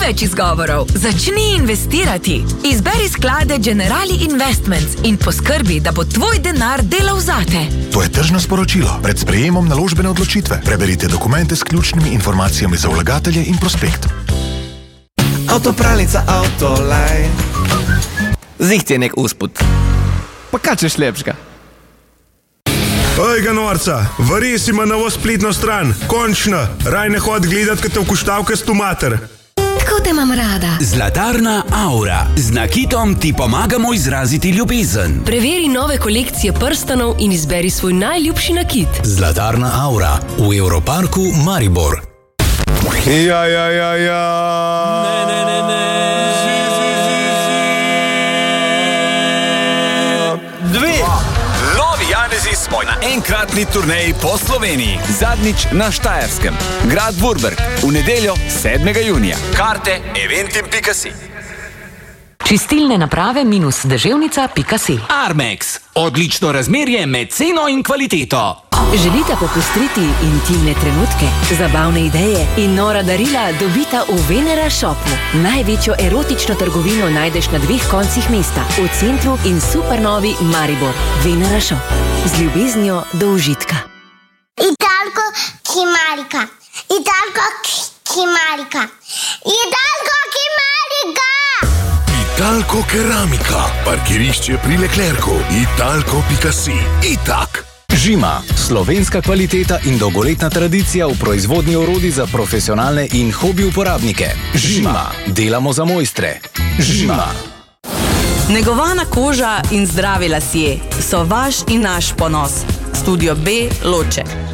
več izgovorov. Začni investirati. Izberi sklade Generali Investments in poskrbi, da bo tvoj denar delal zate. To je tržno sporočilo. Pred sprejemom naložbene odločitve. Preberite dokumente s ključnimi informacijami za vlagatelje in prospekt. Avtopralnica Autoline. Ziht je nek usput. Pa kaj češ lepšega? Ojga norca, vari si ma novo spletno stran. Končno, raj ne hod gledat, kad te vkuštavke s tomater. Tako te imam rada. Zlatarna Aura. Z nakitom ti pomagamo izraziti ljubezen. Preveri nove kolekcije prstanov in izberi svoj najljubši nakit. Zlatarna Aura v Europarku Maribor. Ja. Janezi smo na enkratni turneji po Sloveniji. Zadnjič na Štajerskem. Grad Vurberg. V nedeljo 7. junija. Karte eventim.si. Čistilne naprave -deževnica.si. Armex. Odlično razmerje med ceno in kvaliteto. Želite popestriti intimne trenutke, zabavne ideje in nora darila dobita v Venera Shopu. Največjo erotično trgovino najdeš na 2 koncih mesta, v centru in supernovi Maribor. Venera Shop. Z ljubeznijo do užitka. Italko Kimarika. Italko Kimarika. Italko Kimarika. Italko Keramika. Parkirišče pri Leclercu. Italko.si. Itak. Žima. Slovenska kvaliteta in dolgoletna tradicija v proizvodnji orodij za profesionalne in hobi uporabnike. Žima. Delamo za mojstre. Žima. Negovana koža in zdravi lasje so vaš in naš ponos. Studio B Loče.